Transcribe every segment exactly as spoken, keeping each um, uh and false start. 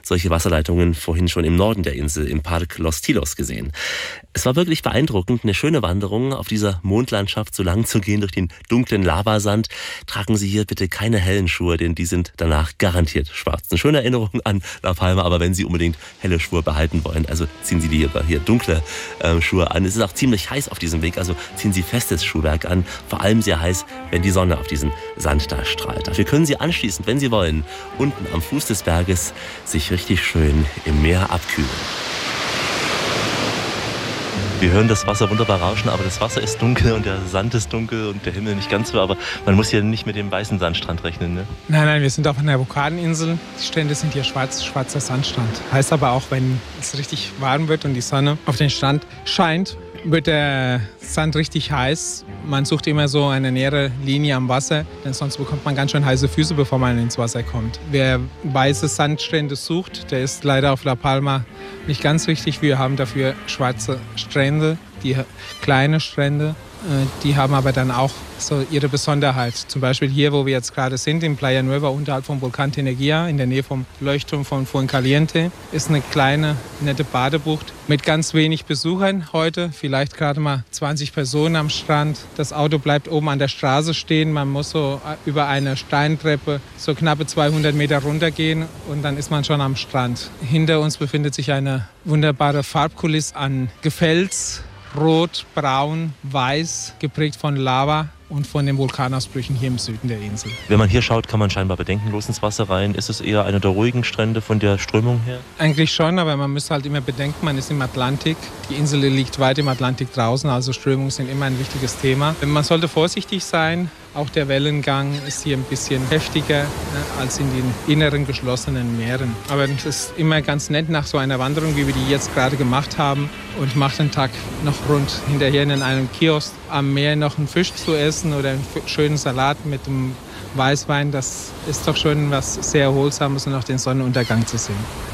solche Wasserleitungen vorhin schon im Norden der Insel, im Park Los Tilos gesehen. Es war wirklich beeindruckend, eine schöne Wanderung auf dieser Mondlandschaft so lang zu gehen durch den dunklen Lavasand. Tragen Sie hier bitte keine hellen Schuhe, denn die sind danach garantiert schwarz. Eine schöne Erinnerung an La Palma, aber wenn Sie unbedingt helle Schuhe behalten wollen, also ziehen Sie lieber hier dunkle äh, Schuhe an. Es ist auch ziemlich heiß auf diesem Weg, also ziehen Sie festes Schuhwerk an. Vor allem sehr heiß, wenn die Sonne auf diesen Sand da strahlt. Dafür können Sie anschließend, wenn Sie wollen, unten am Fuß des Berges sich richtig schön im Meer abkühlen. Wir hören das Wasser wunderbar rauschen, aber das Wasser ist dunkel und der Sand ist dunkel und der Himmel nicht ganz so. Aber man muss hier nicht mit dem weißen Sandstrand rechnen, ne? Nein, nein, wir sind auf einer Vulkaninsel. Die Strände sind hier schwarz, schwarzer Sandstrand. Heißt aber auch, wenn es richtig warm wird und die Sonne auf den Strand scheint, wird der Sand richtig heiß. Man sucht immer so eine nähere Linie am Wasser, denn sonst bekommt man ganz schön heiße Füße, bevor man ins Wasser kommt. Wer weiße Sandstrände sucht, der ist leider auf La Palma nicht ganz richtig. Wir haben dafür schwarze Strände, die kleine Strände. Die haben aber dann auch so ihre Besonderheit. Zum Beispiel hier, wo wir jetzt gerade sind, in Playa Nueva, unterhalb vom Vulkan Tenergia, in der Nähe vom Leuchtturm von Fuencaliente, ist eine kleine, nette Badebucht mit ganz wenig Besuchern heute. Vielleicht gerade mal zwanzig Personen am Strand. Das Auto bleibt oben an der Straße stehen. Man muss so über eine Steintreppe so knappe zweihundert Meter runtergehen und dann ist man schon am Strand. Hinter uns befindet sich eine wunderbare Farbkulisse an Gefels. Rot, braun, weiß, geprägt von Lava und von den Vulkanausbrüchen hier im Süden der Insel. Wenn man hier schaut, kann man scheinbar bedenkenlos ins Wasser rein. Ist es eher einer der ruhigen Strände von der Strömung her? Eigentlich schon, aber man muss halt immer bedenken, man ist im Atlantik. Die Insel liegt weit im Atlantik draußen, also Strömungen sind immer ein wichtiges Thema. Man sollte vorsichtig sein. Auch der Wellengang ist hier ein bisschen heftiger als in den inneren geschlossenen Meeren. Aber es ist immer ganz nett nach so einer Wanderung, wie wir die jetzt gerade gemacht haben, und macht den Tag noch rund hinterher in einem Kiosk am Meer noch einen Fisch zu essen oder einen schönen Salat mit einem Weißwein. Das ist doch schon was sehr Erholsames und auch den Sonnenuntergang zu sehen.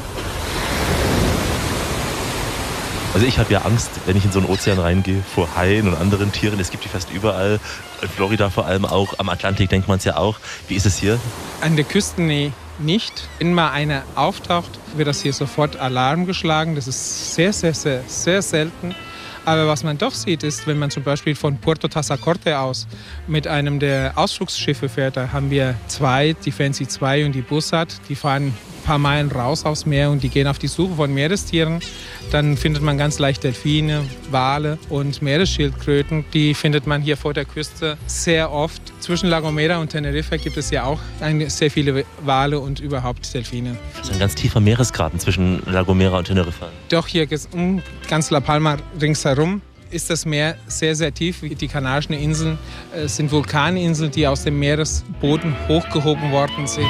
Also ich habe ja Angst, wenn ich in so einen Ozean reingehe, vor Haien und anderen Tieren. Es gibt die fast überall, in Florida vor allem auch, am Atlantik denkt man es ja auch. Wie ist es hier? An der Küstennähe nicht. Wenn mal einer auftaucht, wird das hier sofort Alarm geschlagen. Das ist sehr, sehr, sehr, sehr selten. Aber was man doch sieht, ist, wenn man zum Beispiel von Puerto Tazacorte aus mit einem der Ausflugsschiffe fährt, da haben wir zwei, die Fancy zwei und die Bussard, die fahren ein paar Meilen raus aufs Meer und die gehen auf die Suche von Meerestieren. Dann findet man ganz leicht Delfine, Wale und Meeresschildkröten. Die findet man hier vor der Küste sehr oft. Zwischen La Gomera und Teneriffa gibt es ja auch sehr viele Wale und überhaupt Delfine. Das ist ein ganz tiefer Meeresgraben zwischen La Gomera und Teneriffa. Doch hier um ganz La Palma ringsherum ist das Meer sehr, sehr tief. Die Kanarischen Inseln sind Vulkaninseln, die aus dem Meeresboden hochgehoben worden sind.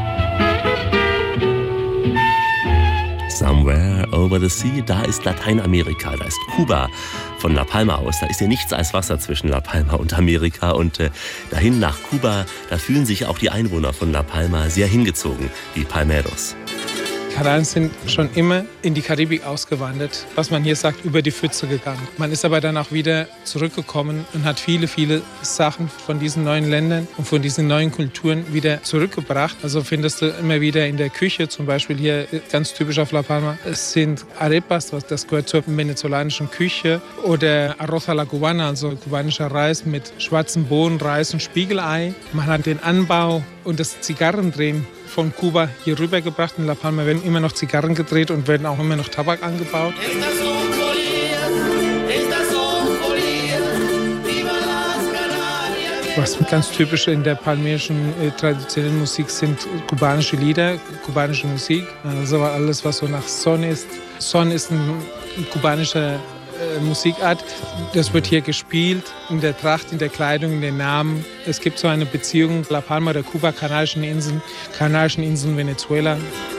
Somewhere over the sea, da ist Lateinamerika, da ist Kuba von La Palma aus. Da ist ja nichts als Wasser zwischen La Palma und Amerika. Und äh, dahin nach Kuba, da fühlen sich auch die Einwohner von La Palma sehr hingezogen, die Palmeros. Kanaren sind schon immer in die Karibik ausgewandert, was man hier sagt, über die Pfütze gegangen. Man ist aber dann auch wieder zurückgekommen und hat viele, viele Sachen von diesen neuen Ländern und von diesen neuen Kulturen wieder zurückgebracht. Also findest du immer wieder in der Küche, zum Beispiel hier ganz typisch auf La Palma, es sind Arepas, das gehört zur venezolanischen Küche, oder Arroz a la Cubana, also kubanischer Reis mit schwarzen Bohnen, Reis und Spiegelei. Man hat den Anbau und das Zigarrendrehen von Kuba hier rübergebracht. In La Palma werden immer noch Zigarren gedreht und werden auch immer noch Tabak angebaut. Was ganz typisch in der palmischen äh, traditionellen Musik sind kubanische Lieder, kubanische Musik. Also alles, was so nach Son ist. Son ist ein, ein kubanischer äh, Musikart. Das wird hier gespielt, in der Tracht, in der Kleidung, in den Namen. Es gibt so eine Beziehung, La Palma oder Kuba, Kanarischen Inseln, Kanarischen Inseln, Venezuela.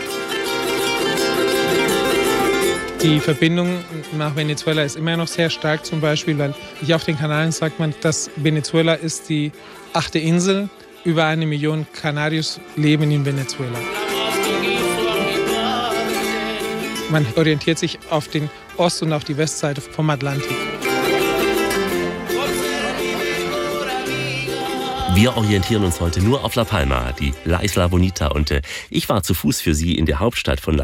Die Verbindung nach Venezuela ist immer noch sehr stark, zum Beispiel, weil hier auf den Kanaren sagt man, dass Venezuela ist die achte Insel. Über eine Million Kanarios leben in Venezuela. Man orientiert sich auf den Ost- und auf die Westseite vom Atlantik. Wir orientieren uns heute nur auf La Palma, die La Isla Bonita. Und äh, ich war zu Fuß für Sie in der Hauptstadt von La